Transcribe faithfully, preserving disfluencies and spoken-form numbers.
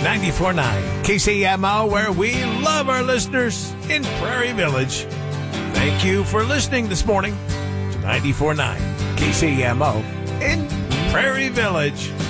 ninety-four point nine K C M O, where we love our listeners in Prairie Village. Thank you for listening this morning to ninety-four point nine K C M O in Prairie Village.